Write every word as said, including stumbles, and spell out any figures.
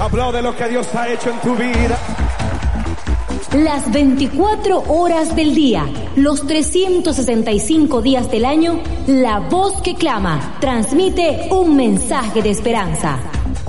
Aplaude lo que Dios ha hecho en tu vida. Las veinticuatro horas del día, los trescientos sesenta y cinco días del año, la voz que clama transmite un mensaje de esperanza.